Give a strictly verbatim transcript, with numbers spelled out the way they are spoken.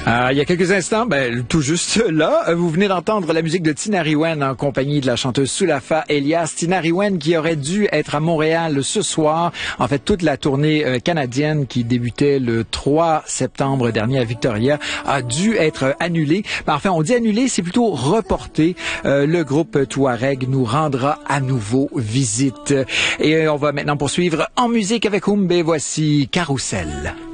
Euh, il y a quelques instants, ben, tout juste là, vous venez d'entendre la musique de Tinariwen en compagnie de la chanteuse Sulafa Elias. Tinariwen qui aurait dû être à Montréal ce soir. En fait, toute la tournée euh, canadienne qui débutait le trois septembre dernier à Victoria a dû être annulée. Ben, enfin, on dit annulée, c'est plutôt reporté. Euh, le groupe Touareg nous rendra à nouveau visite. Et euh, on va maintenant poursuivre en musique avec Humbe. Voici Carousel.